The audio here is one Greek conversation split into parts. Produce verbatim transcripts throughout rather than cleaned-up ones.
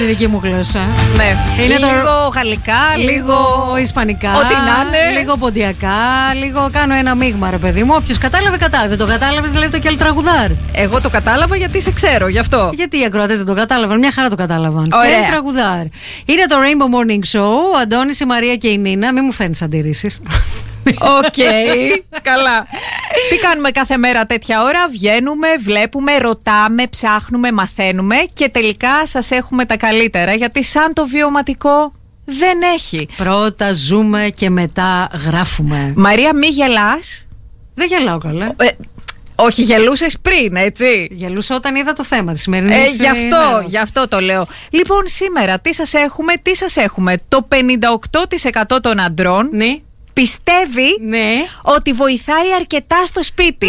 τη δική μου γλώσσα. Ναι. Είναι λίγο το... γαλλικά, λίγο, λίγο ισπανικά. Ό,τι να είναι. Λίγο ποντιακά. Λίγο κάνω ένα μείγμα, ρε παιδί μου. Όποιος κατάλαβε, κατάλαβε. Δεν το κατάλαβε, λέει το και αλτραγουδάρ. Εγώ το κατάλαβα γιατί σε ξέρω, γι' αυτό. Γιατί οι ακροατές δεν το κατάλαβαν, μια χαρά το κατάλαβαν. Ωραία. Και τραγουδάρ. Είναι το Rainbow Morning Show. Ο Αντώνης, η Μαρία και η Νίνα. Μην μου φέρνεις αντιρρήσεις. Οκ, okay, καλά. Τι κάνουμε κάθε μέρα τέτοια ώρα? Βγαίνουμε, βλέπουμε, ρωτάμε, ψάχνουμε, μαθαίνουμε και τελικά σας έχουμε τα καλύτερα, γιατί σαν το βιωματικό δεν έχει. Πρώτα ζούμε και μετά γράφουμε. Μαρία, μη γελάς. Δεν γελάω καλά. Ε, όχι, γελούσες πριν, έτσι. Γελούσα όταν είδα το θέμα της σημερινής. Ε, γι' αυτό, γι' αυτό το λέω. Λοιπόν, σήμερα τι σας έχουμε, τι σας έχουμε. Το πενήντα οκτώ τοις εκατό των αντρών, ναι, πιστεύει, ναι, ότι βοηθάει αρκετά στο σπίτι.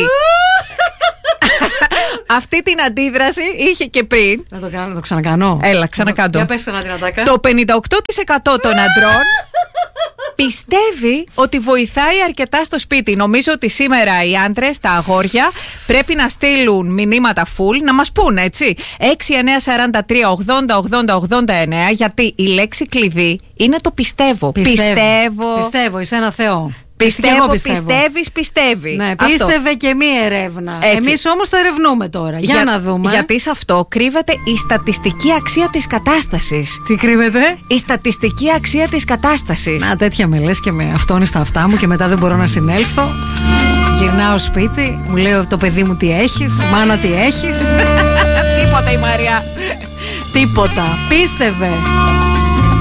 Αυτή την αντίδραση είχε και πριν. Να το, κάνω, να το ξανακάνω. Έλα, ξανακάνω. Για πες ένα δυνατάκα. Το πενήντα οκτώ τοις εκατό των αντρών πιστεύει ότι βοηθάει αρκετά στο σπίτι. Νομίζω ότι σήμερα οι άντρες, τα αγόρια, πρέπει να στείλουν μηνύματα full, να μας πούνε, έτσι. έξι εννιά τέσσερα τρία ογδόντα ογδόντα ογδόντα εννέα, γιατί η λέξη κλειδί είναι το πιστεύω. Πιστεύω. Πιστεύω. Πιστεύω, είσαι ένα Θεό. Πιστεύω, πιστεύω. πιστεύεις, πιστεύει. Ναι, Αυτό. πίστευε και μη ερεύνα. Έτσι. Εμείς όμως το ερευνούμε τώρα. Για, Για, να δούμε. Γιατί σε αυτό κρύβεται η στατιστική αξία της κατάστασης. Τι κρύβεται? Η στατιστική αξία της κατάστασης. Να, τέτοια με λες και με αυτόν στα αυτά μου και μετά δεν μπορώ να συνέλθω. Γυρνάω σπίτι, μου λέει το παιδί μου τι έχεις, μάνα τι έχεις. Τίποτα η Μαρία. Τίποτα. Πίστευε.